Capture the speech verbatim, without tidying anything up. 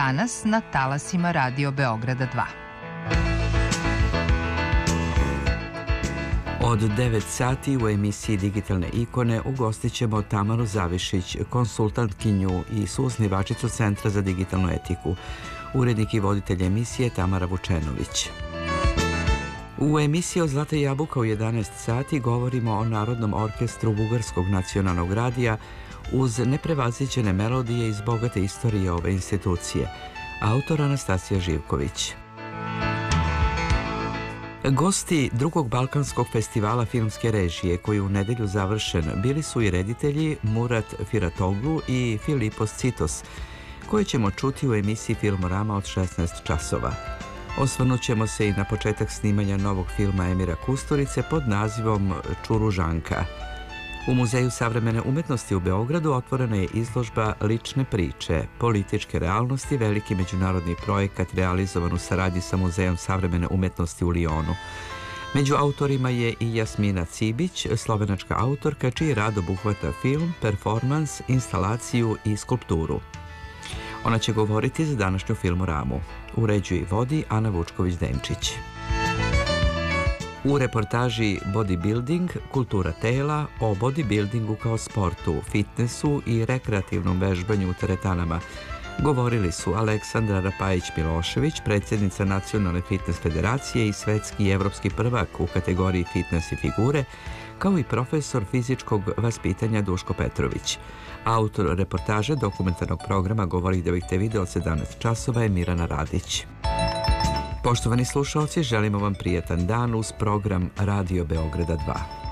danas na talasima Radio Beograda dva. Od devet sati u emisiji Digitalne ikone ugostit ćemo Tamaru Zavišić, konsultantkinju i suosnivačicu Centra za digitalnu etiku. Urednik i voditelj emisije Tamara Vučenović. U emisiji o Zlata jabuka u jedanaest sati govorimo o Narodnom orkestru Bugarskog nacionalnog radija uz neprevaziđene melodije iz bogate istorije ove institucije. Autor Anastasija Živković. Gosti drugog Balkanskog festivala filmske režije, koji je u nedelju završen, bili su i reditelji Murat Firatoglu i Filipos Citos, koje ćemo čuti u emisiji Filmorama od šesnaest časova. Osvrnut ćemo se i na početak snimanja novog filma Emira Kusturice pod nazivom Čuružanka. U Muzeju savremene umetnosti u Beogradu otvorena je izložba Lične priče, političke realnosti, veliki međunarodni projekat realizovan u saradnji sa Muzejom savremene umetnosti u Lijonu. Među autorima je i Jasmina Cibić, slovenačka autorka, čiji rad obuhvata film, performans, instalaciju i skulpturu. Ona će govoriti za današnju Filmoramu. Uređuje i vodi Ana Vučković-Denčić. U reportaži Bodybuilding, kultura tela, o bodybuildingu kao sportu, fitnessu i rekreativnom vežbanju u teretanama govorili su Aleksandra Rapajić-Milošević, predsjednica Nacionalne fitness federacije i svetski i evropski prvak u kategoriji fitness i figure, kao i profesor fizičkog vaspitanja Duško Petrović. Autor reportaže dokumentarnog programa Govori da vidite video od sedamnaest časova je Mirana Radić. Poštovani slušalci, želimo vam prijatan dan uz program Radio Beograda dva.